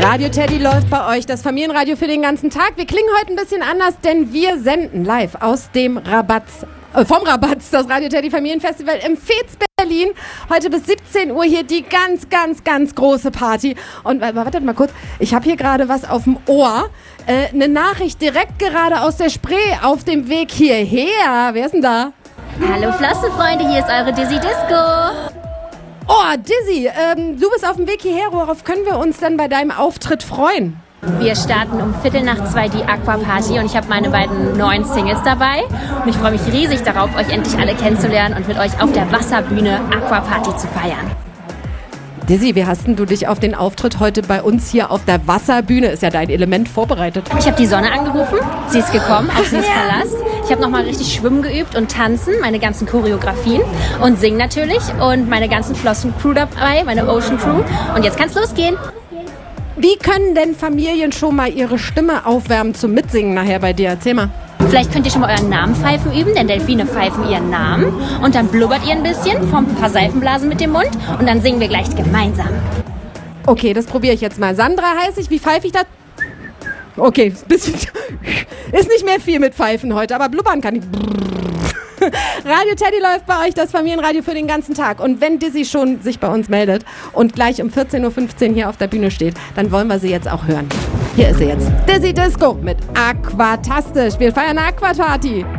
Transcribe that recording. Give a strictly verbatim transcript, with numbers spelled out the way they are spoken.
Radio Teddy läuft bei euch, das Familienradio für den ganzen Tag. Wir klingen heute ein bisschen anders, denn wir senden live aus dem Rabatz, äh, vom Rabatz, das Radio Teddy Familienfestival im Fez Berlin. Heute bis siebzehn Uhr hier die ganz, ganz, ganz große Party. Und äh, wartet mal kurz, ich habe hier gerade was auf dem Ohr. Äh, eine Nachricht direkt gerade aus der Spree auf dem Weg hierher. Wer ist denn da? Hallo Flossenfreunde, hier ist eure Dizzy Disco. Oh, Dizzy, ähm, du bist auf dem Weg hierher. Worauf können wir uns denn bei deinem Auftritt freuen? Wir starten um Viertel nach zwei die Aquaparty und ich habe meine beiden neuen Singles dabei. Und ich freue mich riesig darauf, euch endlich alle kennenzulernen und mit euch auf der Wasserbühne Aquaparty zu feiern. Dizzy, wie hast denn du dich auf den Auftritt heute bei uns hier auf der Wasserbühne, ist ja dein Element, vorbereitet? Ich habe die Sonne angerufen, sie ist gekommen aus dem Palast. Ich habe nochmal richtig schwimmen geübt und tanzen, meine ganzen Choreografien und singen natürlich und meine ganzen Flossen-Crew dabei, meine Ocean Crew. Und jetzt kann's losgehen. Wie können denn Familien schon mal ihre Stimme aufwärmen zum Mitsingen nachher bei dir? Erzähl mal. Vielleicht könnt ihr schon mal euren Namen pfeifen üben, denn Delfine pfeifen ihren Namen. Und dann blubbert ihr ein bisschen, formt ein paar Seifenblasen mit dem Mund und dann singen wir gleich gemeinsam. Okay, das probiere ich jetzt mal. Sandra heiße ich, wie pfeife ich das? Okay, bisschen, ist nicht mehr viel mit Pfeifen heute, aber blubbern kann ich. Radio Teddy läuft bei euch, das Familienradio für den ganzen Tag. Und wenn Dizzy schon sich bei uns meldet und gleich um vierzehn Uhr fünfzehn hier auf der Bühne steht, dann wollen wir sie jetzt auch hören. Hier ist sie jetzt. Dizzy Disco mit Aquatastisch. Wir feiern eine Aquaparty.